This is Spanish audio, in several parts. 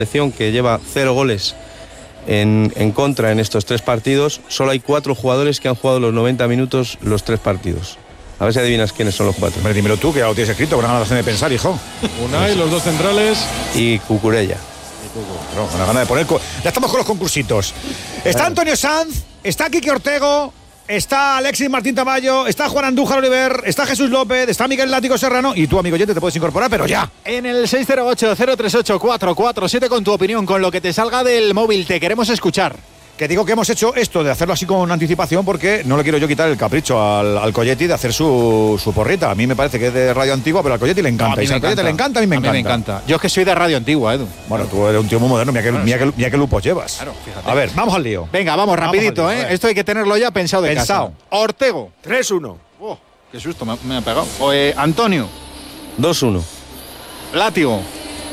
selección que lleva 0 goles en contra en estos 3 partidos, solo hay 4 jugadores que han jugado los 90 minutos los 3 partidos. A ver si adivinas quiénes son los 4. Hombre, dímelo tú, que ya lo tienes escrito, con ganas de pensar, hijo. Unai, los 2 centrales. Y Cucurella. No, con la gana de poner... Ya estamos con los concursitos. Está Antonio Sanz, está Quique Ortego, está Alexis Martín Tamayo, está Juan Andújar Oliver, está Jesús López, está Miguel Látigo Serrano y tú, amigo oyente, te puedes incorporar, pero ya. En el 608-038-447 con tu opinión, con lo que te salga del móvil, te queremos escuchar. Que digo que hemos hecho esto de hacerlo así con anticipación porque no le quiero yo quitar el capricho al Colletti de hacer su porrita. A mí me parece que es de radio antigua, pero al Colletti le encanta. No, y si al Colletti le encanta, a mí me encanta. me encanta. Yo es que soy de radio antigua, Edu. Bueno, tú eres un tío muy moderno, mira qué lupos llevas. Claro, fíjate. A ver, vamos al lío. Venga, vamos rapidito, al lío, Esto hay que tenerlo ya pensado de Pensado. casa. Ortego. 3-1. Oh, qué susto, me ha pegado. Antonio. 2-1. Látigo.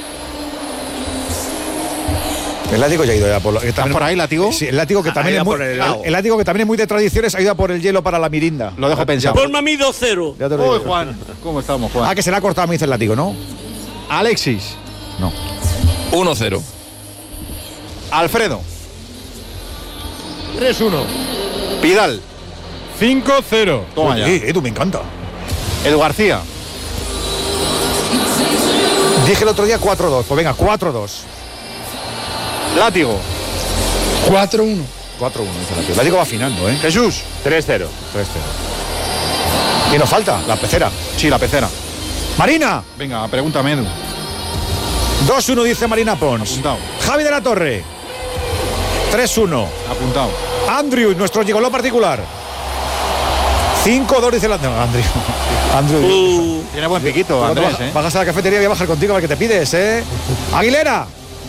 El Látigo ya ha ido ya por... ¿Estás por ahí, Látigo? Sí, el Látigo que también es muy... El Látigo que también es muy de tradiciones ha ido a por el hielo para la mirinda. Lo dejo pensado. Ponme a mí 2-0. Ya te lo digo. Uy, Juan. ¿Cómo estamos, Juan? Que se le ha cortado, me dice el Látigo, ¿no? Alexis. No. 1-0. Alfredo. 3-1. Pidal. 5-0. Toma ya. Edu, me encanta. Edu García. Dije el otro día 4-2. Pues venga, 4-2. Látigo. 4-1. 4-1, dice el Látigo. El Látigo va afinando, ¿eh? Jesús. 3-0. 3-0. ¿Qué nos falta? La pecera. Sí, la pecera. Marina. Venga, pregúntame, Edu. 2-1, dice Marina Pons. Apuntado. Javi de la Torre. 3-1. Apuntado. Andrew, nuestro gigoló particular. 5-2, dice el Andrew. Tiene buen piquito, Andrés, Bajas a la cafetería y voy a bajar contigo a ver qué te pides, ¿eh? Aguilera.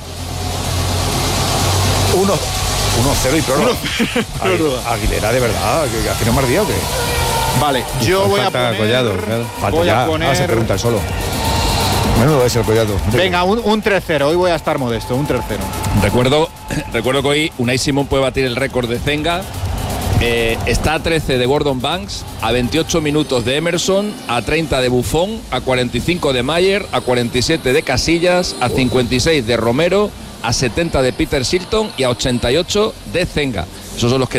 1-0 y prórroga. Aguilera, de verdad, que aquí no me ardía o qué. Vale, yo voy a poner... Collado, claro. Falta ya. Ahora se pregunta el solo. Menudo es el Collado. Venga, un 3-0. Hoy voy a estar modesto, un 3-0. Recuerdo que hoy Unai Simón puede batir el récord de Zenga. Está a 13 de Gordon Banks, a 28 minutos de Emerson, a 30 de Buffon, a 45 de Mayer, a 47 de Casillas, a 56 de Romero, a 70 de Peter Shilton y a 88 de Zenga. Esos son los que